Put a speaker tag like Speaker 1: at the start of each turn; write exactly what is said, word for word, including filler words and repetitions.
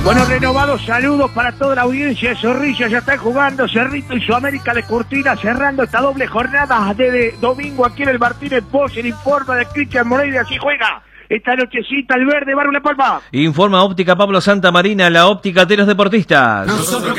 Speaker 1: Bueno, renovados saludos para toda la audiencia de Zorrilla. Ya están jugando Cerrito y su América de Cortina, cerrando esta doble jornada de domingo aquí en el Martínez Pos. El informe de Cristian Moreira, así juega esta nochecita el verde, Barrio La Palma.
Speaker 2: Informa Óptica Pablo Santa Marina, la óptica de los deportistas. Nosotros